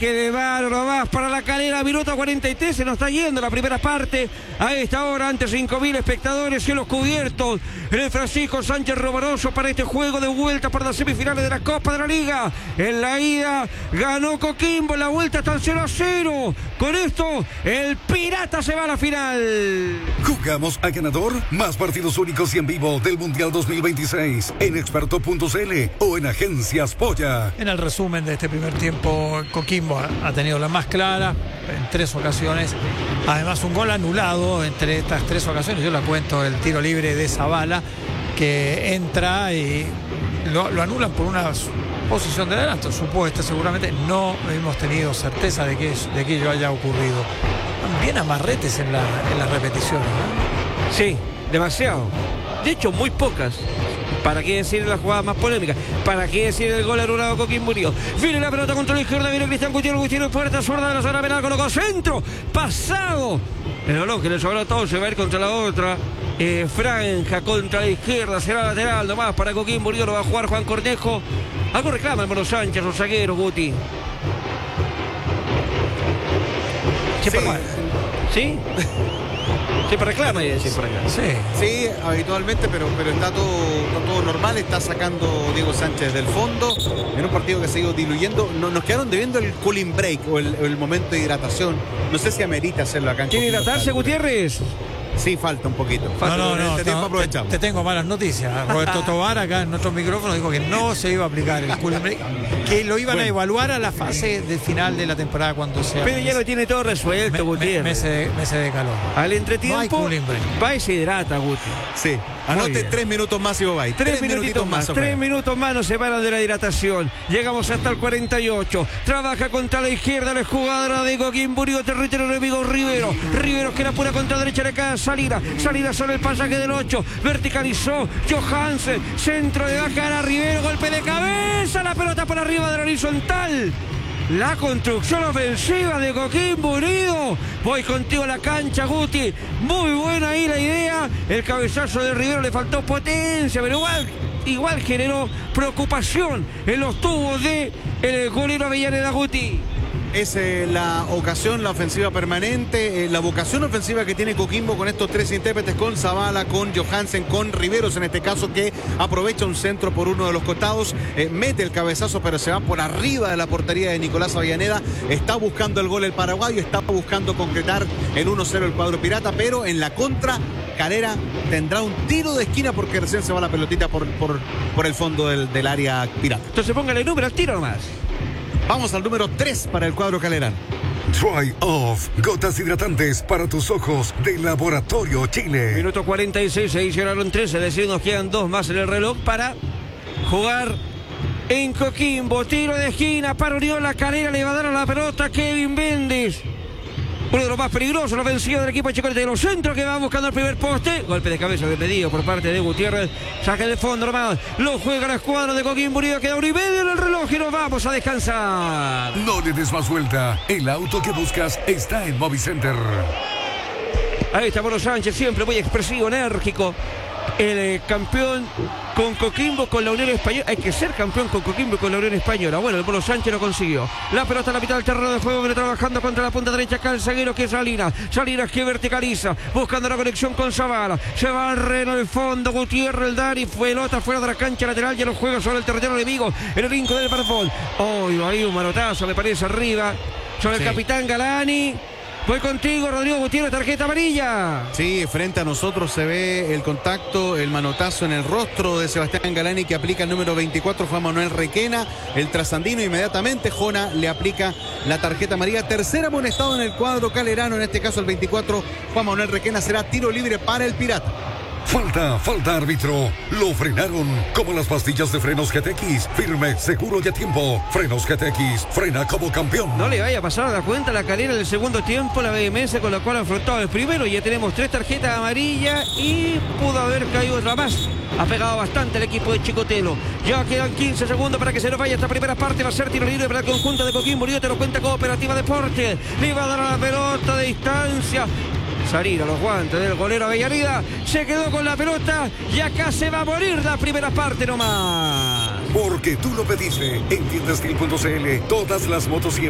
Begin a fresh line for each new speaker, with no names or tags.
Que va nomás para la Calera, minuto 43, se nos está yendo la primera parte. A esta hora, ante 5.000 espectadores, cielos cubiertos, en el Francisco Sánchez Romaroso para este juego de vuelta para las semifinales de la Copa de la Liga. En la ida ganó Coquimbo, en la vuelta está 0-0. Con esto, el Pirata se va a la final.
Jugamos a ganador, más partidos únicos y en vivo del Mundial 2026 en experto.cl o en Agencias Polla.
En el resumen de este primer tiempo, Coquimbo ha tenido la más clara en 3 ocasiones, además un gol anulado entre estas 3 ocasiones. Yo la cuento, el tiro libre de Zavala que entra y lo anulan por una posición de adelanto supuesta, seguramente no hemos tenido certeza de que ello haya ocurrido. Bien amarretes en las repeticiones, ¿no?
Sí, demasiado, de hecho muy pocas. ¿Para qué decir la jugada más polémica? ¿Para qué decir el gol anulado Coquimbo Unido? Viene la pelota contra la izquierda, viene Cristian Gutiérrez, puerta zurda de la zona penal, colocó centro, pasado. El balón que le sobró todo se va a ir contra la otra franja, contra la izquierda, será lateral nomás para Coquimbo Unido, lo va a jugar Juan Cornejo. Algo reclama el Mono Sánchez, los zagueros, Guti. ¿Sí? Siempre reclama y siempre reclama.
Sí, habitualmente, pero está todo normal. Está sacando Diego Sánchez del fondo en un partido que se ha ido diluyendo. Nos quedaron debiendo el cooling break o el momento de hidratación. No sé si amerita hacerlo acá en
¿Quiere hidratarse, Gutiérrez?
Sí, falta un poquito.
No, te tengo malas noticias. Roberto Tobar acá en nuestro micrófono dijo que no se iba a aplicar el cooling break, que lo iban a evaluar a la fase del final de la temporada cuando sea.
Pero ya lo tiene todo resuelto, Gutiérrez.
Meses de calor.
Al entretiempo,
no hay cooling break.
Va y se hidrata, Guti.
Sí. Anote 3 minutos más y va.
3 minutitos más. 3 minutos más nos separan de la hidratación. Llegamos hasta el 48. Trabaja contra la izquierda la jugadora de Coquimbo Unido, territorio enemigo Rivero. Rivero que la pura contra derecha de cada salida sobre el pasaje del 8. Verticalizó Johansen. Centro de Bacara, Rivero, golpe de cabeza. La pelota por arriba de la horizontal. La construcción ofensiva de Coquimbo Unido. Voy contigo a la cancha, Guti. Muy buena ahí la idea. El cabezazo de Rivero le faltó potencia, pero igual generó preocupación en los tubos de el golero Avellaneda, Guti.
Es la ocasión, la ofensiva permanente, la vocación ofensiva que tiene Coquimbo con estos 3 intérpretes, con Zavala, con Johansen, con Riveros en este caso, que aprovecha un centro por uno de los costados, mete el cabezazo pero se va por arriba de la portería de Nicolás Avellaneda. Está buscando el gol el paraguayo, está buscando concretar el 1-0 el cuadro pirata, pero en la contra Calera tendrá un tiro de esquina porque recién se va la pelotita por el fondo del área pirata.
Entonces póngale el número al tiro nomás.
Vamos al número 3 para el cuadro calerano.
Dry Off, gotas hidratantes para tus ojos de Laboratorio Chile.
Minuto 46, se adicionaron 13, es decir, nos quedan 2 más en el reloj para jugar en Coquimbo. Tiro de esquina para Unión La Calera, le va a dar a la pelota Kevin Méndez. Uno de los más peligrosos, la ofensiva del equipo de Chicolete de los centros, que va buscando el primer poste. Golpe de cabeza de pedido por parte de Gutiérrez. Saca de fondo nomás. Lo juega la escuadra de Coquimbo Unido. Queda 1 y medio en el reloj y nos vamos a descansar.
No le des más vuelta. El auto que buscas está en Movicenter.
Ahí está Mono Sánchez, siempre muy expresivo, enérgico. El campeón con Coquimbo, con la Unión Española. Hay que ser campeón con Coquimbo y con la Unión Española. Bueno, el Mono Sánchez lo consiguió. La pelota en la mitad del terreno de juego, viene trabajando contra la punta derecha acá el zaguero que es Salinas. Salinas que verticaliza, buscando la conexión con Zavala. Se va en el fondo, Gutiérrez, el Dani, pelota fuera de la cancha lateral, ya lo juega sobre el territorio enemigo, en el hinco del Barbón. Oh, ahí un manotazo, me parece, arriba, sobre el capitán Galani. Voy contigo, Rodrigo Gutiérrez, tarjeta amarilla.
Sí, frente a nosotros se ve el contacto, el manotazo en el rostro de Sebastián Galani, que aplica el número 24, Juan Manuel Requena, el trasandino. Inmediatamente Jona le aplica la tarjeta amarilla. Tercer amonestado en el cuadro calerano, en este caso el 24, Juan Manuel Requena. Será tiro libre para el Pirata.
Falta árbitro. Lo frenaron como las pastillas de frenos GTX. Firme, seguro y a tiempo. Frenos GTX, frena como campeón.
No le vaya a pasar a la cuenta la Calera en el segundo tiempo, la BMS con la cual afrontó el primero. Ya tenemos 3 tarjetas amarillas y pudo haber caído otra más. Ha pegado bastante el equipo de Chicotelo. Ya quedan 15 segundos para que se nos vaya esta primera parte. Va a ser tiro libre para el conjunto de Coquimbo Unido. Te lo cuenta Cooperativa Deporte. Le va a dar a la pelota de distancia. Salir a los guantes del golero Avellaneda. Se quedó con la pelota y acá se va a morir la primera parte nomás.
Porque tú lo pediste en tiendastil.cl. Todas las motos y